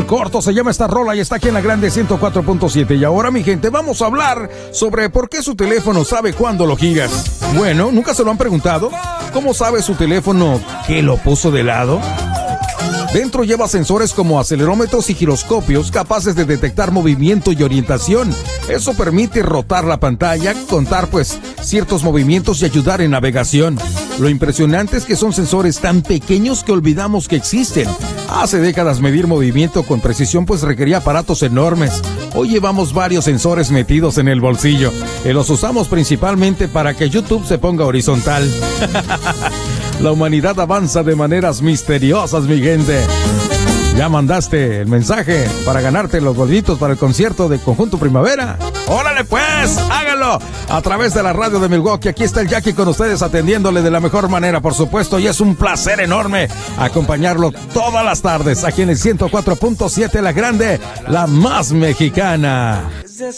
el corto, se llama esta rola y está aquí en la grande 104.7. Y ahora, mi gente, vamos a hablar sobre por qué su teléfono sabe cuándo lo giras. Bueno, ¿nunca se lo han preguntado? ¿Cómo sabe su teléfono que lo puso de lado? Dentro lleva sensores como acelerómetros y giroscopios capaces de detectar movimiento y orientación. Eso permite rotar la pantalla, contar ciertos movimientos y ayudar en navegación. Lo impresionante es que son sensores tan pequeños que olvidamos que existen. Hace décadas medir movimiento con precisión requería aparatos enormes. Hoy llevamos varios sensores metidos en el bolsillo y los usamos principalmente para que YouTube se ponga horizontal. La humanidad avanza de maneras misteriosas, mi gente. ¿Ya mandaste el mensaje para ganarte los boletitos para el concierto de Conjunto Primavera? ¡Órale pues! ¡Háganlo! A través de la radio de Milwaukee, aquí está el Jackie con ustedes atendiéndole de la mejor manera, por supuesto, y es un placer enorme acompañarlo todas las tardes aquí en el 104.7, la grande, la más mexicana.